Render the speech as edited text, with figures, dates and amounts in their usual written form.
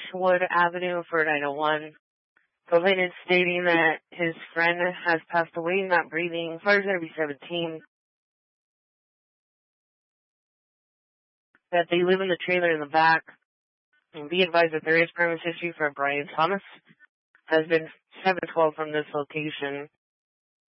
Beechwood Avenue for 901. Complainant stating that his friend has passed away, not breathing. Fire's going to be 17. That they live in the trailer in the back. And be advised that there is premise history for Brian Thomas. Has been 712 from this location.